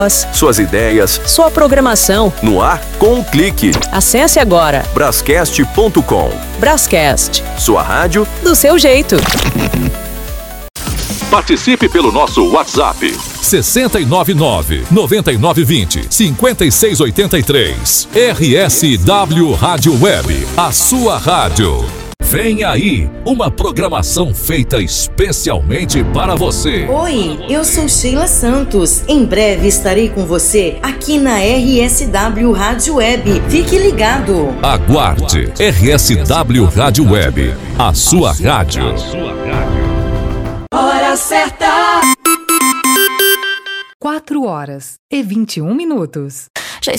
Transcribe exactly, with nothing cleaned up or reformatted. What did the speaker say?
Suas ideias, sua programação, no ar com um clique. Acesse agora brascast ponto com. Brascast, sua rádio do seu jeito. Participe pelo nosso WhatsApp. seis nove nove, nove nove dois zero, cinco seis oito três. R S W Rádio Web, a sua rádio. Vem aí, uma programação feita especialmente para você. Oi, eu sou Sheila Santos. Em breve estarei com você aqui na R S W Rádio Web. Fique ligado. Aguarde. R S W Rádio Web, a sua rádio. Hora certa. quatro horas e vinte e um minutos.